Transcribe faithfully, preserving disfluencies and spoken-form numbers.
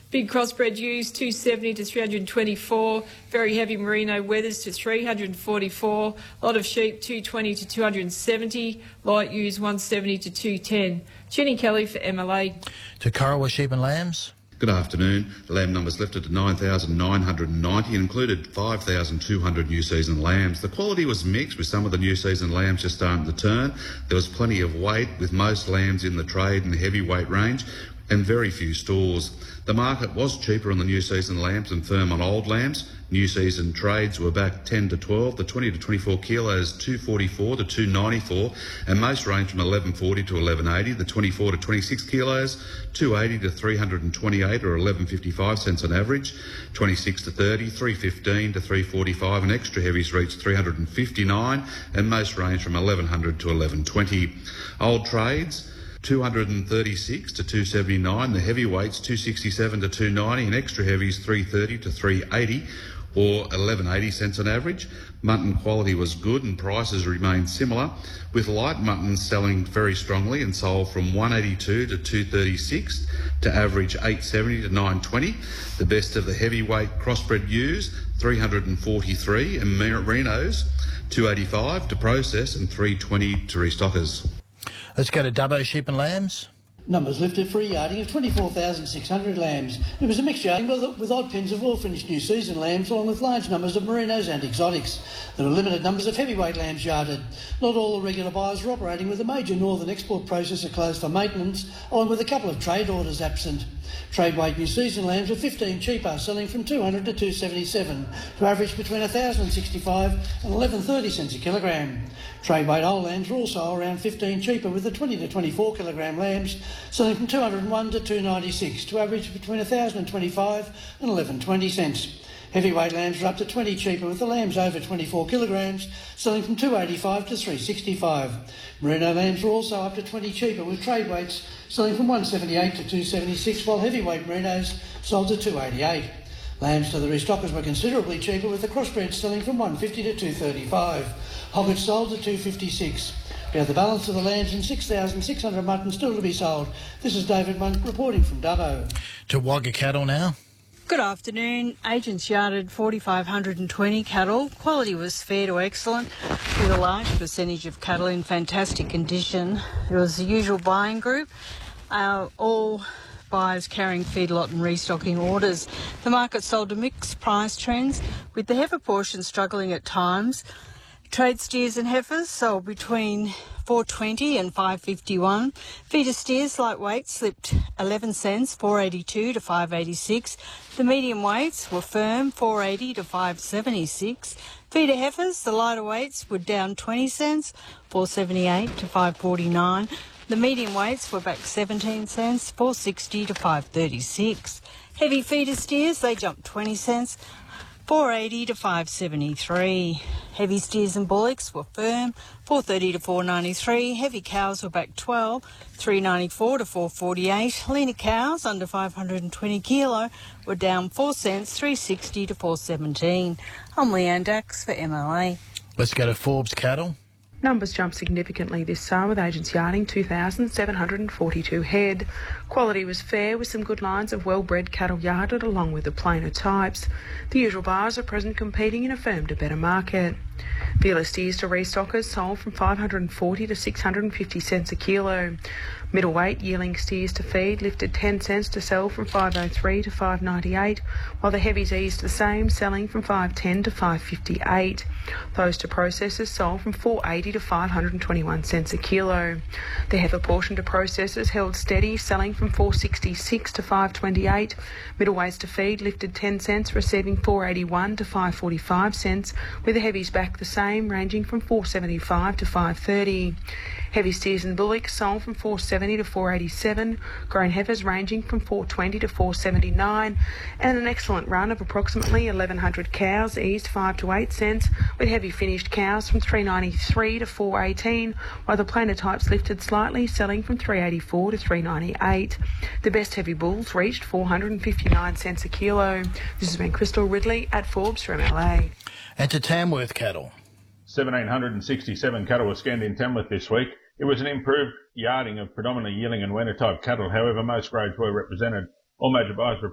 Big crossbred ewes, two seventy to three twenty-four. Very heavy merino wethers to three forty-four. A lot of sheep, two twenty to two seventy. Light ewes, one seventy to two ten. Jenny Kelly for M L A. To Corowa sheep and lambs. Good afternoon. The lamb numbers lifted to nine thousand nine hundred ninety and included five thousand two hundred new season lambs. The quality was mixed, with some of the new season lambs just starting to turn. There was plenty of weight, with most lambs in the trade and heavyweight range, and very few stalls. The market was cheaper on the new season lambs and firm on old lambs. New season trades were back ten to twelve, the twenty to twenty-four kilos two forty-four to two ninety-four, and most range from eleven forty to eleven eighty. The twenty-four to twenty-six kilos two eighty to three twenty-eight, or eleven fifty-five cents on average. twenty-six to thirty, three fifteen to three forty-five, and extra heavies reached three fifty-nine, and most range from eleven hundred to eleven twenty. Old trades two thirty-six to two seventy-nine, the heavyweights two sixty-seven to two ninety, and extra heavies three thirty to three eighty, or eleven eighty cents on average. Mutton quality was good and prices remained similar, with light mutton selling very strongly and sold from one eighty-two to two thirty-six to average eight seventy to nine twenty. The best of the heavyweight crossbred ewes, three forty-three, and merinos, two eighty-five to process and three twenty to restockers. Let's go to Dubbo sheep and lambs. Numbers lifted for a yarding of twenty-four thousand six hundred lambs. It was a mixed yarding with, with odd pins of well-finished new season lambs, along with large numbers of merinos and exotics. There were limited numbers of heavyweight lambs yarded. Not all the regular buyers were operating, with a major northern export processor closed for maintenance, along with a couple of trade orders absent. Trade weight new season lambs were fifteen cheaper, selling from two hundred to two seventy-seven, to average between one thousand sixty-five and eleven thirty cents a kilogram. Trade weight old lambs were also around fifteen cheaper, with the twenty to twenty-four kilogram lambs selling from two hundred one to two ninety-six, to average between one thousand twenty-five and eleven twenty cents. Heavyweight lambs were up to twenty cheaper, with the lambs over twenty-four kilograms selling from two eighty-five to three sixty-five. Merino lambs were also up to twenty cheaper, with trade weights selling from one seventy-eight to two seventy-six, while heavyweight merinos sold to two eighty-eight. Lambs to the restockers were considerably cheaper, with the crossbreds selling from one fifty to two thirty-five. Hoggets sold to two fifty-six. We have the balance of the lambs and six thousand six hundred mutton still to be sold. This is David Monk reporting from Dubbo. To Wagga cattle now. Good afternoon. Agents yarded four thousand five hundred twenty cattle. Quality was fair to excellent, with a large percentage of cattle in fantastic condition. It was the usual buying group, uh, all buyers carrying feedlot and restocking orders. The market sold to mixed price trends, with the heifer portion struggling at times. Trade steers and heifers sold between four twenty and five fifty-one. Feeder steers lightweight slipped eleven cents, four eighty-two to five eighty-six. The medium weights were firm, four eighty to five seventy-six. Feeder heifers, the lighter weights, were down twenty cents, four seventy-eight to five forty-nine. The medium weights were back seventeen cents, four sixty to five thirty-six. Heavy feeder steers, they jumped twenty cents, four eighty to five seventy-three. Heavy steers and bullocks were firm, four thirty to four ninety-three. Heavy cows were back twelve, three ninety-four to four forty-eight. Leaner cows under five hundred twenty kilo were down four cents, three sixty to four seventeen. I'm Leanne Dax for M L A. Let's go to Forbes cattle. Numbers jumped significantly this summer, with agents yarding two thousand seven hundred forty-two head. Quality was fair, with some good lines of well-bred cattle yarded, along with the plainer types. The usual buyers are present, competing in a firm to better market. Feeder steers to restockers sold from five hundred forty to six hundred fifty cents a kilo. Middleweight yearling steers to feed lifted ten cents to sell from five oh three to five ninety-eight, while the heavies eased the same, selling from five ten to five fifty-eight. Those to processors sold from four eighty to five hundred twenty-one cents a kilo. The heifer portion to processors held steady, selling from four sixty-six to five twenty-eight. Middleweights to feed lifted ten cents, receiving four eighty-one to five forty-five cents, with the heavies back the same, ranging from four seventy-five to five thirty. Heavy steers and bullocks sold from four seventy to four eighty-seven, grown heifers ranging from four twenty to four seventy-nine, and an excellent run of approximately eleven hundred cows eased five to eight cents, with heavy finished cows from three ninety-three to four eighteen, while the plainer types lifted slightly, selling from three eighty-four to three ninety-eight. The best heavy bulls reached four hundred fifty-nine cents a kilo. This has been Crystal Ridley at Forbes for M L A. And to Tamworth cattle. one thousand seven hundred sixty-seven cattle were scanned in Tamworth this week. It was an improved yarding of predominantly yearling and winter type cattle. However, most grades were represented. All major buyers